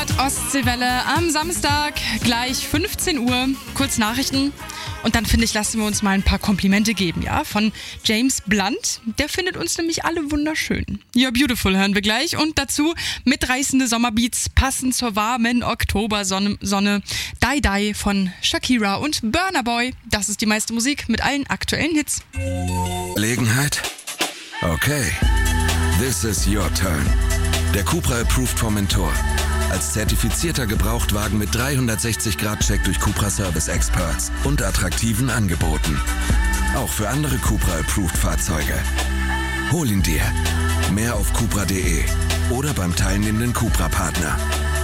hört Ostseewelle am Samstag, gleich 15 Uhr, kurz Nachrichten. Und dann, finde ich, lassen wir uns mal ein paar Komplimente geben, ja, von James Blunt. Der findet uns nämlich alle wunderschön. You're Beautiful hören wir gleich. Und dazu mitreißende Sommerbeats, passend zur warmen Oktobersonne. Die Die von Shakira und Burna Boy. Das ist die meiste Musik mit allen aktuellen Hits. Gelegenheit? Okay. This is your turn. Der Cupra Approved Formentor. Als zertifizierter Gebrauchtwagen mit 360-Grad-Check durch Cupra Service Experts und attraktiven Angeboten. Auch für andere Cupra Approved Fahrzeuge. Hol ihn dir. Mehr auf cupra.de oder beim teilnehmenden Cupra-Partner.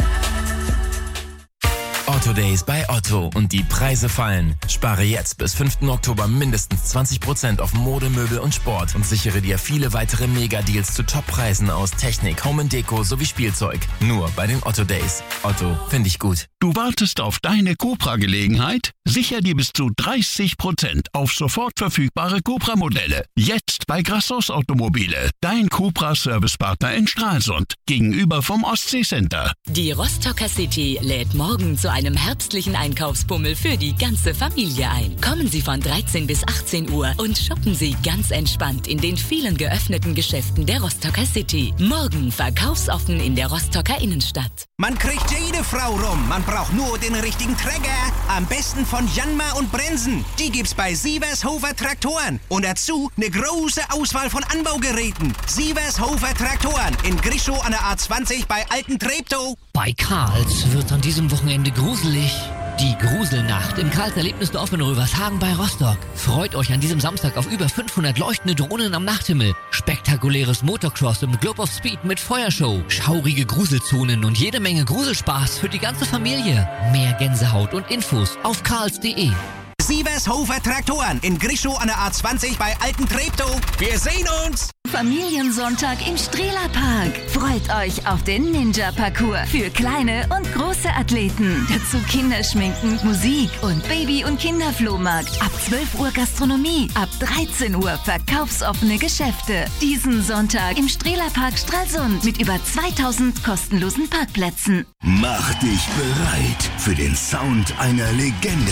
Otto Days bei Otto und die Preise fallen. Spare jetzt bis 5. Oktober mindestens 20% auf Mode, Möbel und Sport und sichere dir viele weitere Mega-Deals zu Top-Preisen aus Technik, Home & Deko sowie Spielzeug. Nur bei den Otto Days. Otto, finde ich gut. Du wartest auf deine Cupra-Gelegenheit? Sicher dir bis zu 30% auf sofort verfügbare Cupra-Modelle. Jetzt bei Grassos Automobile, dein Cupra-Servicepartner in Stralsund, gegenüber vom Ostsee-Center. Die Rostocker City lädt morgen zu einem herbstlichen Einkaufsbummel für die ganze Familie ein. Kommen Sie von 13 bis 18 Uhr und shoppen Sie ganz entspannt in den vielen geöffneten Geschäften der Rostocker City. Morgen verkaufsoffen in der Rostocker Innenstadt. Man kriegt jede Frau rum. Man braucht nur den richtigen Träger. Am besten von Janmar und Bremsen. Die gibt's bei Sievershofer Traktoren. Und dazu eine große Auswahl von Anbaugeräten. Sievershofer Traktoren in Grischow an der A20 bei Alten Treptow. Bei Karls wird an diesem Wochenende gruselig. Die Gruselnacht im Karls Erlebnisdorf in Rövershagen bei Rostock. Freut euch an diesem Samstag auf über 500 leuchtende Drohnen am Nachthimmel. Spektakuläres Motocross im Globe of Speed mit Feuershow. Schaurige Gruselzonen und jede Menge Gruselspaß für die ganze Familie. Mehr Gänsehaut und Infos auf karls.de. Sievershofer Traktoren in Grischow an der A20 bei Alten Treptow. Wir sehen uns! Familiensonntag im Strehlerpark. Freut euch auf den Ninja-Parcours für kleine und große Athleten. Dazu Kinderschminken, Musik und Baby- und Kinderflohmarkt. Ab 12 Uhr Gastronomie, ab 13 Uhr verkaufsoffene Geschäfte. Diesen Sonntag im Strehlerpark Stralsund mit über 2000 kostenlosen Parkplätzen. Mach dich bereit für den Sound einer Legende.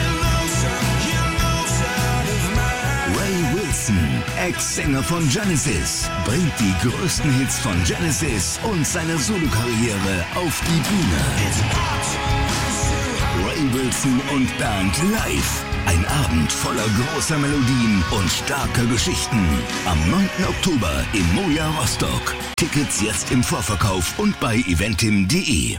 Ray Wilson, Ex-Sänger von Genesis, bringt die größten Hits von Genesis und seine Solokarriere auf die Bühne. Ray Wilson und Band live. Ein Abend voller großer Melodien und starker Geschichten. Am 9. Oktober im Moja Rostock. Tickets jetzt im Vorverkauf und bei eventim.de.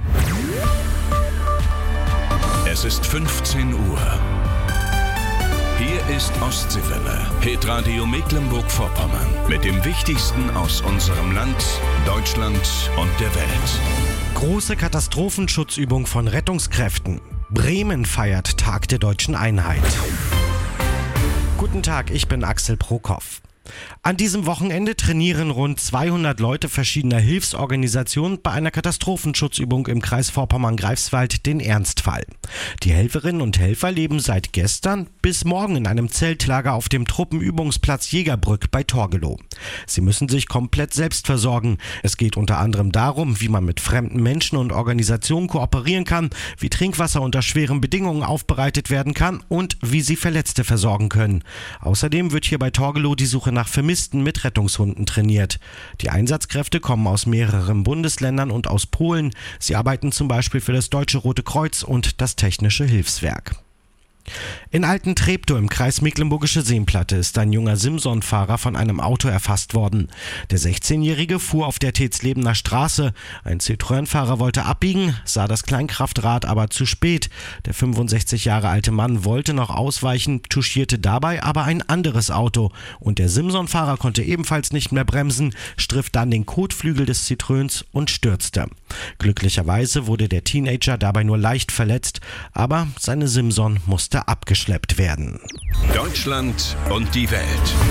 Es ist 15 Uhr. Hier ist Ostseewelle, Hitradio Mecklenburg-Vorpommern. Mit dem Wichtigsten aus unserem Land, Deutschland und der Welt. Große Katastrophenschutzübung von Rettungskräften. Bremen feiert Tag der Deutschen Einheit. Guten Tag, ich bin Axel Prokop. An diesem Wochenende trainieren rund 200 Leute verschiedener Hilfsorganisationen bei einer Katastrophenschutzübung im Kreis Vorpommern-Greifswald den Ernstfall. Die Helferinnen und Helfer leben seit gestern bis morgen in einem Zeltlager auf dem Truppenübungsplatz Jägerbrück bei Torgelow. Sie müssen sich komplett selbst versorgen. Es geht unter anderem darum, wie man mit fremden Menschen und Organisationen kooperieren kann, wie Trinkwasser unter schweren Bedingungen aufbereitet werden kann und wie sie Verletzte versorgen können. Außerdem wird hier bei Torgelow die Suche nach Vermissten mit Rettungshunden trainiert. Die Einsatzkräfte kommen aus mehreren Bundesländern und aus Polen. Sie arbeiten zum Beispiel für das Deutsche Rote Kreuz und das Technische Hilfswerk. In Alten Treptow im Kreis Mecklenburgische Seenplatte ist ein junger Simson-Fahrer von einem Auto erfasst worden. Der 16-Jährige fuhr auf der Tetzlebener Straße. Ein Citroën-Fahrer wollte abbiegen, sah das Kleinkraftrad aber zu spät. Der 65 Jahre alte Mann wollte noch ausweichen, touchierte dabei aber ein anderes Auto. Und der Simson-Fahrer konnte ebenfalls nicht mehr bremsen, striff dann den Kotflügel des Citroëns und stürzte. Glücklicherweise wurde der Teenager dabei nur leicht verletzt, aber seine Simson musste abgeschleppt werden. Deutschland und die Welt.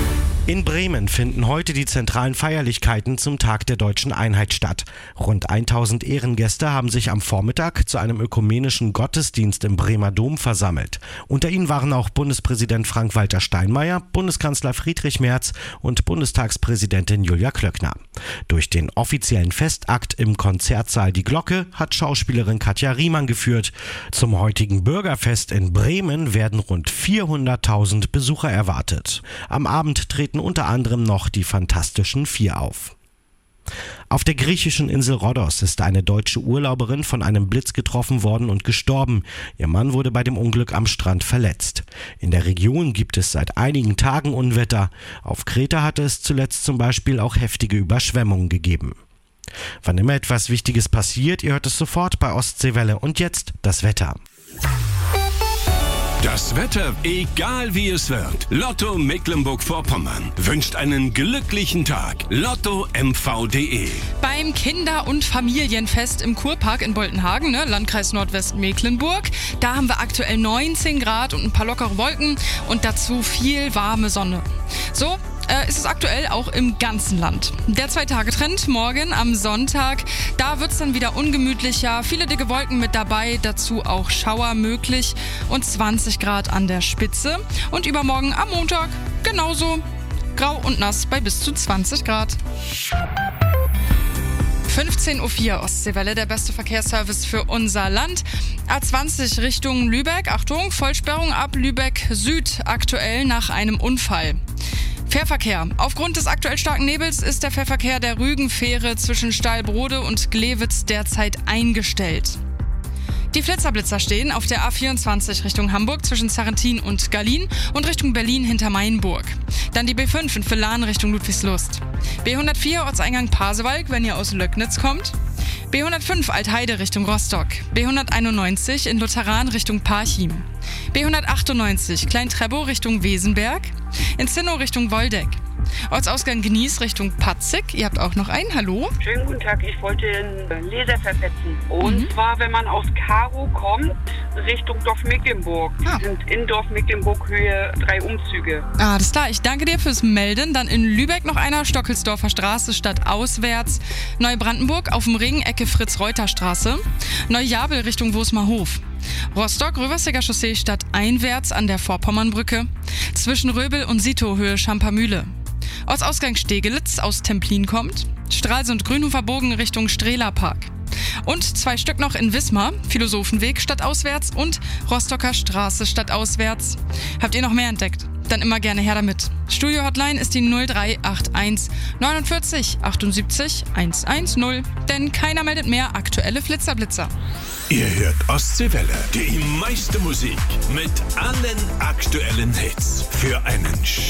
In Bremen finden heute die zentralen Feierlichkeiten zum Tag der Deutschen Einheit statt. Rund 1000 Ehrengäste haben sich am Vormittag zu einem ökumenischen Gottesdienst im Bremer Dom versammelt. Unter ihnen waren auch Bundespräsident Frank-Walter Steinmeier, Bundeskanzler Friedrich Merz und Bundestagspräsidentin Julia Klöckner. Durch den offiziellen Festakt im Konzertsaal Die Glocke hat Schauspielerin Katja Riemann geführt. Zum heutigen Bürgerfest in Bremen werden rund 400.000 Besucher erwartet. Am Abend treten unter anderem noch die Fantastischen Vier auf. Auf der griechischen Insel Rhodos ist eine deutsche Urlauberin von einem Blitz getroffen worden und gestorben. Ihr Mann wurde bei dem Unglück am Strand verletzt. In der Region gibt es seit einigen Tagen Unwetter. Auf Kreta hatte es zuletzt zum Beispiel auch heftige Überschwemmungen gegeben. Wann immer etwas Wichtiges passiert, ihr hört es sofort bei Ostseewelle. Und jetzt das Wetter. Das Wetter, egal wie es wird. Lotto Mecklenburg-Vorpommern wünscht einen glücklichen Tag. LottoMV.de. Beim Kinder- und Familienfest im Kurpark in Boltenhagen, Landkreis Nordwestmecklenburg, da haben wir aktuell 19 Grad und ein paar lockere Wolken und dazu viel warme Sonne. So ist es aktuell auch im ganzen Land. Der 2-Tage-Trend morgen am Sonntag, da wird es dann wieder ungemütlicher, viele dicke Wolken mit dabei, dazu auch Schauer möglich und 20 Grad an der Spitze. Und übermorgen am Montag genauso grau und nass bei bis zu 20 Grad. 15.04 Uhr Ostseewelle, der beste Verkehrsservice für unser Land. A20 Richtung Lübeck, Achtung, Vollsperrung ab Lübeck Süd aktuell nach einem Unfall. Fährverkehr. Aufgrund des aktuell starken Nebels ist der Fährverkehr der Rügenfähre zwischen Stahlbrode und Glewitz derzeit eingestellt. Die Flitzerblitzer stehen auf der A24 Richtung Hamburg zwischen Sarrentin und Gallien und Richtung Berlin hinter Mainburg. Dann die B5 in Villan Richtung Ludwigslust. B104 Ortseingang Pasewalk, wenn ihr aus Löcknitz kommt. B105 Altheide Richtung Rostock. B191 in Lutheran Richtung Parchim. B198 Klein-Trebow Richtung Wesenberg. In Zinnow Richtung Woldeck. Ortsausgang Gnies Richtung Patzig. Ihr habt auch noch einen. Hallo? Schönen guten Tag. Ich wollte einen Leser versetzen. Und zwar, wenn man aus Karo kommt, Richtung Dorf Mecklenburg. Wir sind in Dorf Mecklenburg Höhe 3 Umzüge. Alles klar. Ich danke dir fürs Melden. Dann in Lübeck noch einer. Stockelsdorfer Straße stadtauswärts. Neubrandenburg auf dem Ring, Ecke Fritz-Reuter-Straße. Neujabel Richtung Wosmerhof. Rostock, Röversiger Chaussee stadteinwärts an der Vorpommernbrücke. Zwischen Röbel und Sito Höhe Schampermühle. Ortsausgang Stegelitz aus Templin kommt. Stralsund Grünhofer Bogen Richtung Strehlerpark. Und 2 Stück noch in Wismar, Philosophenweg stadtauswärts und Rostocker Straße stadtauswärts. Habt ihr noch mehr entdeckt? Dann immer gerne her damit. Studio-Hotline ist die 0381 49 78 110. Denn keiner meldet mehr aktuelle Flitzerblitzer. Ihr hört Ostseewelle, die meiste Musik mit allen aktuellen Hits für einen